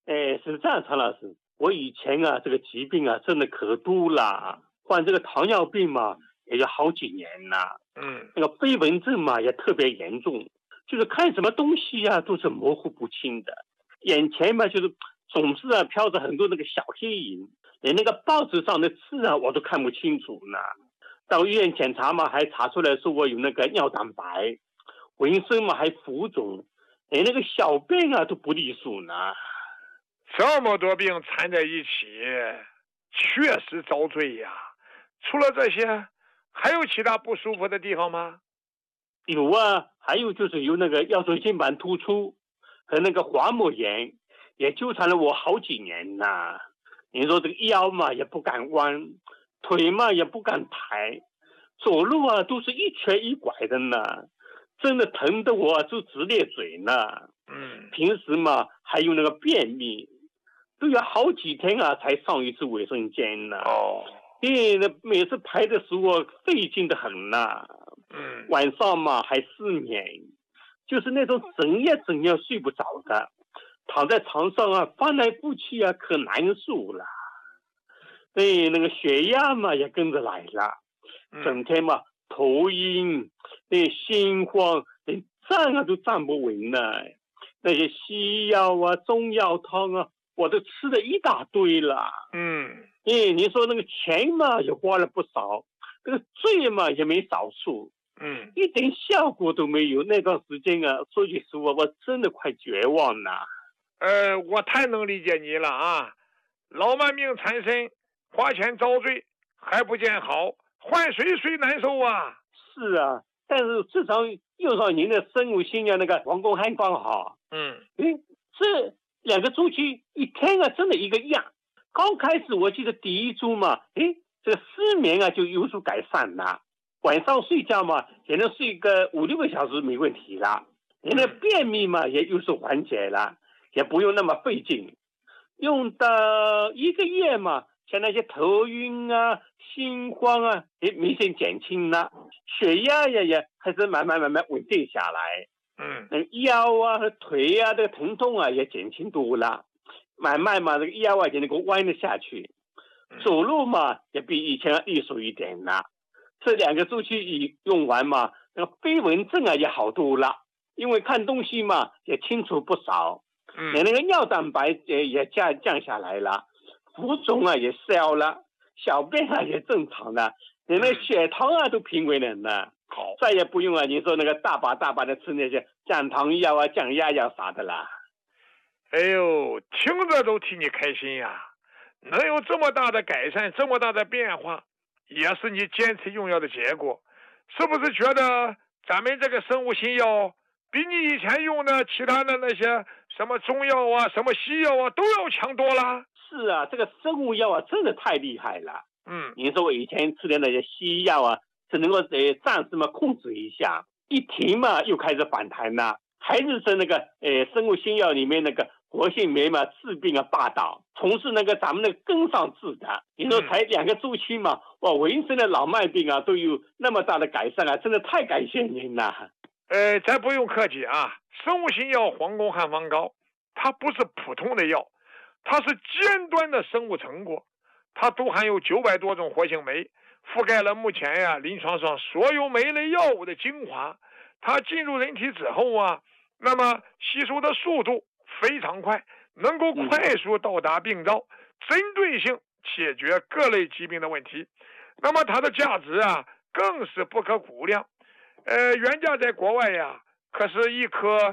是这样，常老师，我以前啊这个疾病啊真的可多了，患这个糖尿病嘛也有好几年了，那个飞蚊症嘛也特别严重，就是看什么东西啊都是模糊不清的，眼前嘛就是总是啊飘着很多那个小黑影，连那个报纸上的字啊我都看不清楚呢。到医院检查嘛还查出来说我有那个尿蛋白，浑身嘛还浮肿，连那个小便啊都不利索呢。 这么多病缠在一起，确实遭罪呀。除了这些，还有其他不舒服的地方吗？ 有啊，还有就是有那个腰椎间盘突出和那个滑膜炎，也纠缠了我好几年呐。你说这个腰嘛也不敢弯，腿嘛也不敢抬，走路啊都是一瘸一拐的呢，真的疼得我就直咧嘴呢。平时嘛还有那个便秘，都要好几天啊才上一次卫生间呢。那每次排的时候费劲的很呐。晚上嘛还失眠，就是那种整夜睡不着的，躺在床上啊翻来覆去啊可难受了。那个血压嘛也跟着来了，整天嘛头晕，心慌，连站啊都站不稳呢。那些西药啊中药汤啊我都吃了一大堆了。你说那个钱嘛也花了不少，这个罪嘛也没少受，一点效果都没有。那段时间啊，说句实话，我真的快绝望了。 我太能理解你了啊！老慢病缠身，花钱遭罪，还不见好，换谁难受啊？ 是啊，但是至少用上您的生物新药那个黄宫汉方好。这两个周期一天啊，真的一个样。刚开始我记得第一周嘛，这个失眠啊就有所改善了，晚上睡觉嘛也能睡个5-6个小时没问题了，连那便秘嘛也有所缓解了，也不用那么费劲。用到1个月嘛，像那些头晕啊心慌啊明显减轻了，血压也开始慢慢稳定下来。腰啊和腿啊这个疼痛啊也减轻多了，慢慢嘛这个腰啊也能够弯得下去，走路嘛也比以前利索一点了。这2个周期用完嘛，那个飞蚊症啊也好多了，因为看东西嘛也清楚不少，连那个尿蛋白也降下来了，浮肿啊也消了，小便啊也正常了，连那个血糖啊都平稳了呢。好，再也不用啊你说那个大把的吃那些降糖药啊降压药啥的啦。 哎呦，听着都替你开心呀！能有这么大的改善，这么大的变化，也是你坚持用药的结果。是不是觉得咱们这个生物新药比你以前用的其他的那些什么中药啊什么西药啊都要强多了？ 是啊，这个生物药啊真的太厉害了。你说我以前吃的那些西药啊只能够暂时嘛控制一下，一停嘛又开始反弹了，还是那个生物新药里面那个活性酶嘛治病啊霸道，从事那个咱们那个根上治的。你说才2个周期嘛，哇，浑身的老慢病啊都有那么大的改善啊，真的太感谢您了。 咱不用客气啊，生物新药黄宫汉方膏，它不是普通的药，它是尖端的生物成果，它都含有900多种活性酶，覆盖了目前临床上所有酶类药物的精华。它进入人体之后啊，那么吸收的速度非常快，能够快速到达病灶，针对性解决各类疾病的问题。那么它的价值啊更是不可估量。原价在国外呀可是1颗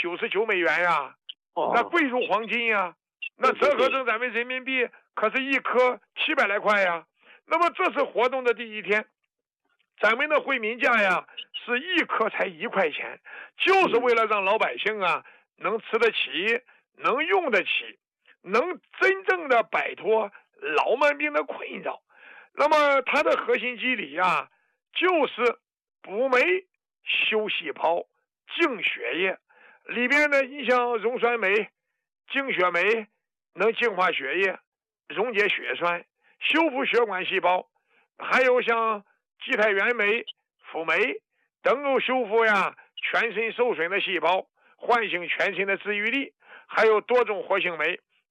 $99呀，那贵如黄金呀。那折合成咱们人民币可是1颗700来块呀。那么这是活动的第一天，咱们的惠民价呀是1颗才1块钱，就是为了让老百姓啊能吃得起，能用得起，能真正的摆脱老慢病的困扰。那么它的核心机理啊就是补酶、修细胞、净血液。里边呢你像溶酸酶、净血酶能净化血液，溶解血栓，修复血管细胞，还有像基肽原酶、辅酶能够修复全身受损的细胞，唤醒全身的治愈力，还有多种活性酶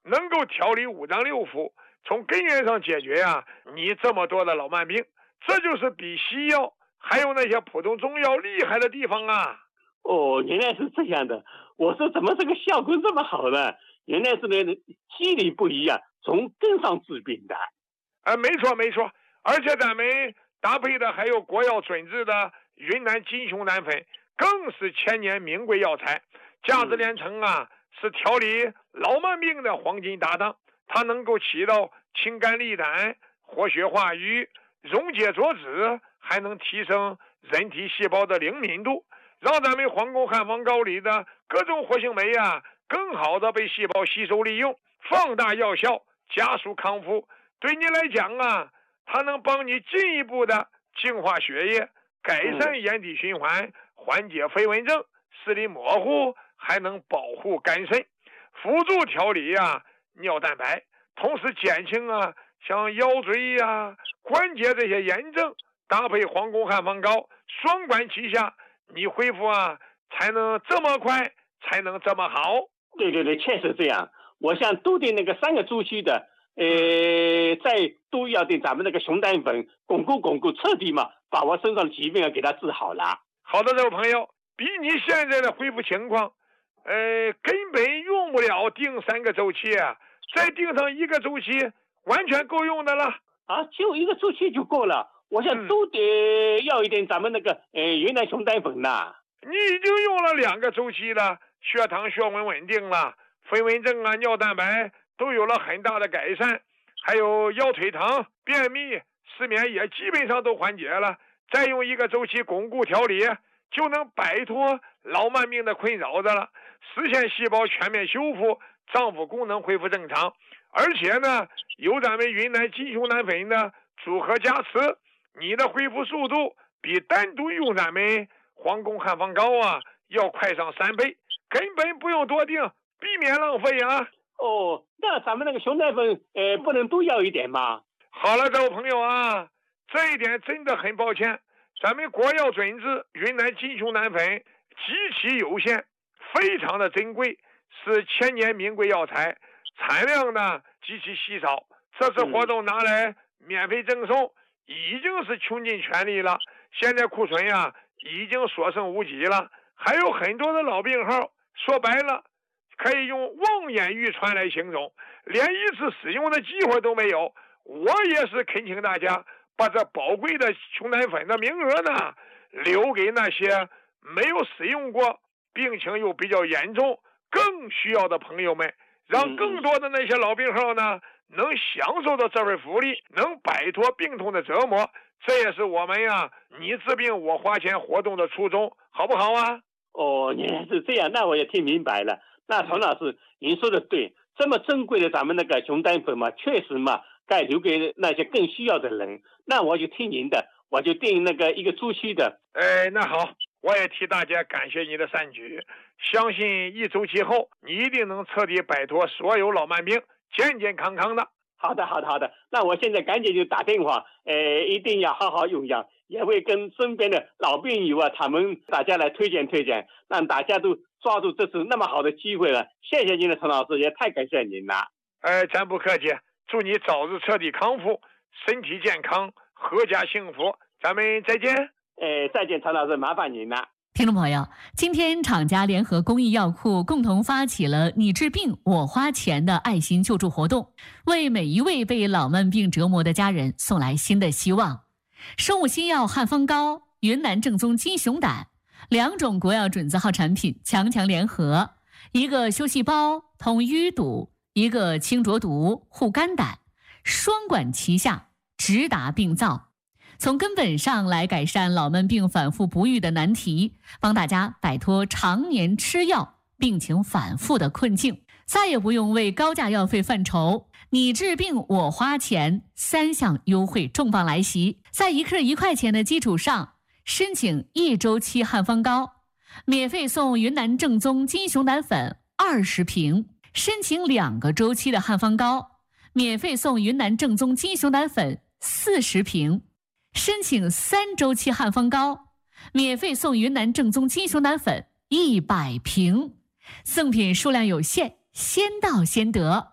能够调理五脏六腑，从根源上解决你这么多的老慢病。这就是比西药还有那些普通中药厉害的地方啊。 哦，原来是这样的。我说怎么这个效果这么好呢？原来是呢，机理不一样，从根上治病的。 没错没错。而且咱们搭配的还有国药准制的云南金熊胆粉，更是千年名贵药材，价值连城是调理老慢病的黄金搭档。它能够起到清肝利胆、活血化瘀、溶解浊脂，还能提升人体细胞的灵敏度，让咱们皇宫汉方膏里的各种活性酶更好的被细胞吸收利用，放大药效，加速康复。对你来讲它能帮你进一步的净化血液，改善眼底循环，缓解飞蚊症，视力模糊，还能保护肝肾，辅助调理尿蛋白，同时减轻像腰椎关节这些炎症。搭配皇宫汉方膏，双管齐下，你恢复才能这么快，才能这么好。 对对对，确实这样。我想多点那个3个周期的，再多要点咱们那个熊胆粉，巩固，彻底把我身上的疾病给它治好了。 好的，这位朋友，比你现在的恢复情况，根本用不了定3个周期再定上1个周期，完全够用的了。 就1个周期就够了。我想都得要一点咱们那个云南熊胆粉呐。 你已经用了2个周期了，血糖血温稳定了，飞蚊症尿蛋白都有了很大的改善，还有腰腿疼、便秘、失眠也基本上都缓解了。再用1个周期巩固调理，就能摆脱老慢病的困扰的了，实现细胞全面修复，脏腑功能恢复正常。而且呢，有咱们云南金熊胆粉的组合加持，你的恢复速度比单独用咱们皇宫汉方膏要快上3倍，根本不用多定，避免浪费那咱们那个熊胆粉不能多要一点吗？ 好了，这位朋友这一点真的很抱歉，咱们国药准制云南金熊胆粉极其有限，非常的珍贵，是千年名贵药材，产量呢极其稀少。这次活动拿来免费赠送，已经是穷尽全力了。现在库存已经所剩无几了，还有很多的老病号，说白了可以用望眼欲穿来形容，连1次使用的机会都没有。我也是恳请大家把这宝贵的熊胆粉的名额呢留给那些没有使用过、病情又比较严重、更需要的朋友们，让更多的那些老病号呢能享受到这份福利，能摆脱病痛的折磨。这也是我们你治病我花钱活动的初衷，好不好原来是这样，那我也听明白了。那童老师您说的对，这么珍贵的咱们那个熊胆粉确实该留给那些更需要的人。那我就听您的，我就订那个1个周期的。 那好，我也替大家感谢你的善举，相信1周期后你一定能彻底摆脱所有老慢病，健健康康的。 好的，那我现在赶紧就打电话，一定要好好用药，也会跟身边的老病友大家来推荐，让大家都抓住这次那么好的机会了。谢谢您的陈老师，也太感谢您了。 咱不客气，祝你早日彻底康复，身体健康，阖家幸福。咱们再见。 再见，陈老师，麻烦您了。 听众朋友，今天厂家联合公益药库共同发起了你治病我花钱的爱心救助活动，为每一位被老慢病折磨的家人送来新的希望。生物新药汉方膏、云南正宗金熊胆2种国药准字号产品强联合，一个修细胞通淤堵，一个清浊毒护肝胆，双管齐下，直达病灶，从根本上来改善老慢病反复不愈的难题，帮大家摆脱常年吃药病情反复的困境，再也不用为高价药费犯愁。你治病我花钱，3项优惠重磅来袭，在1克1块钱的基础上，申请1周期汉方膏，免费送云南正宗金熊胆粉20瓶；申请2个周期的汉方膏，免费送云南正宗金熊胆粉40瓶；申请3周期汉方膏，免费送云南正宗金熊胆粉100瓶。赠品数量有限，先到先得。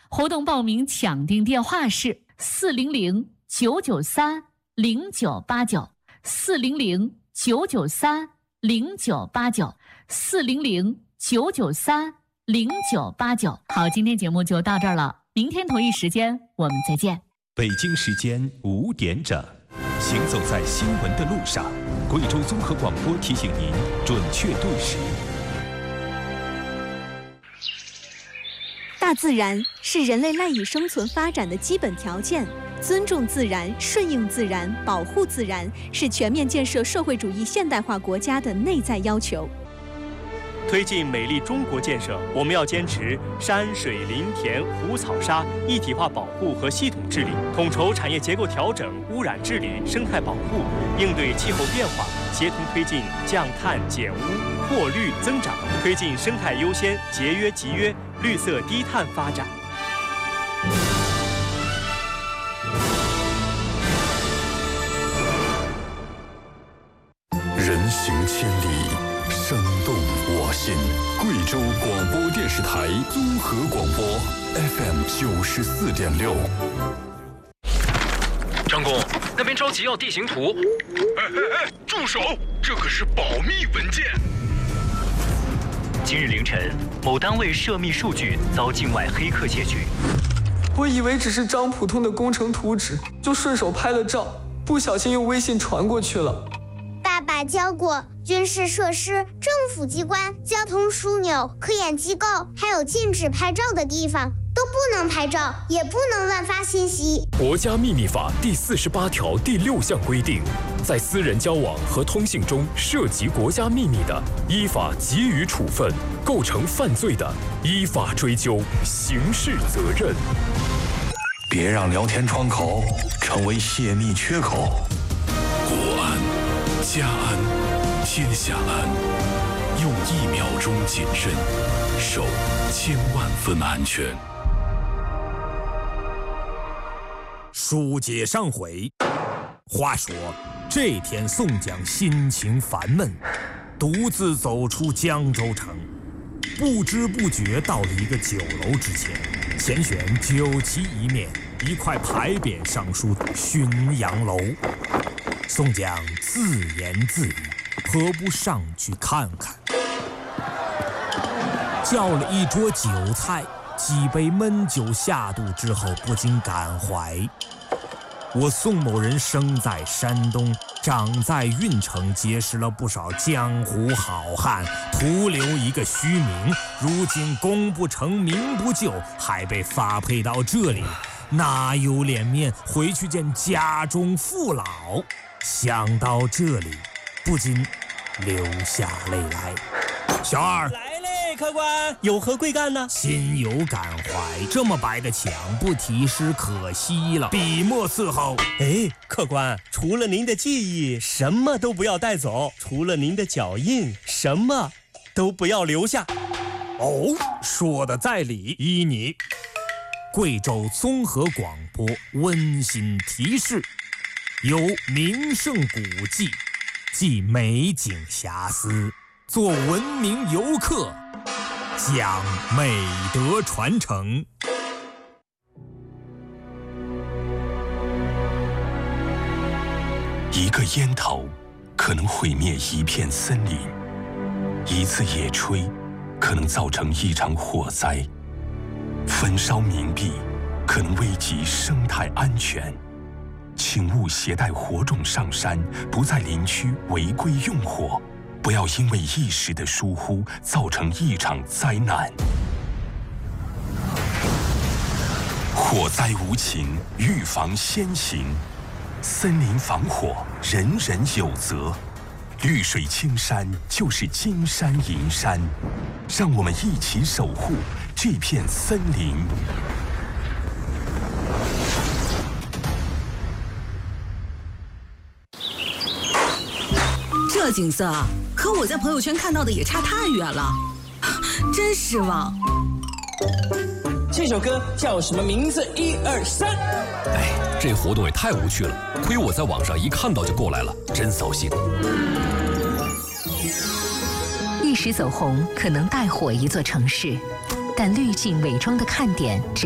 活动报名抢订电话是400-993-0989，400-993-0989。好，今天节目就到这儿了，明天同一时间我们再见。 北京时间5点整，行走在新闻的路上，贵州综合广播提醒您准确对时。 大自然是人类赖以生存发展的基本条件，尊重自然、顺应自然、保护自然是全面建设社会主义现代化国家的内在要求。 推进美丽中国建设，我们要坚持山水林田湖草沙一体化保护和系统治理，统筹产业结构调整、污染治理、生态保护，应对气候变化，协同推进降碳减污、扩绿增长，推进生态优先、节约集约、绿色低碳发展。 人行千里，声动我心。贵州广播电视台综合广播 FM 94.6。 张工，那边着急要地形图。 哎，住手！这可是保密文件。 今日凌晨，某单位涉密数据遭境外黑客窃取。 我以为只是张普通的工程图纸，就顺手拍了照，不小心用微信传过去了。 爸爸教过，军事设施、政府机关、交通枢纽、科研机构，还有禁止拍照的地方都不能拍照，也不能乱发信息。 国家秘密法第48条第6项规定，在私人交往和通信中涉及国家秘密的，依法给予处分；构成犯罪的，依法追究刑事责任。 别让聊天窗口成为泄密缺口。 国安、家安、天下安，用1秒钟谨慎，守1000万分安全。 书接上回，话说这天宋江心情烦闷，独自走出江州城，不知不觉到了一个酒楼之前，前选酒旗一面，一块牌匾上书“浔阳楼”。宋江自言自语，何不上去看看？叫了一桌酒菜，几杯闷酒下肚之后，不禁感怀：我宋某人生在山东，长在运城，结识了不少江湖好汉，徒留一个虚名。如今功不成名不就，还被发配到这里，哪有脸面回去见家中父老？想到这里，不禁流下泪来。小二来嘞，客官，有何贵干呢？ 心有感怀，这么白的墙不题诗可惜了，笔墨伺候。 哎，客官，除了您的记忆，什么都不要带走；除了您的脚印，什么都不要留下。 哦，说的在理，依你。贵州综合广播温馨提示：有名胜古迹，即美景遐思，做文明游客，讲美德传承。 一个烟头可能毁灭一片森林，一次野炊可能造成一场火灾，焚烧冥币可能危及生态安全。请勿携带火种上山，不在林区违规用火，不要因为一时的疏忽造成一场灾难。火灾无情，预防先行。森林防火，人人有责。绿水青山就是金山银山，让我们一起守护这片森林。 这景色啊，和我在朋友圈看到的也差太远了，真失望。 这首歌叫什么名字？1、2、3。 哎，这活动也太无趣了，亏我在网上一看到就过来了，真扫兴。 一时走红可能带火一座城市，但滤镜伪装的看点只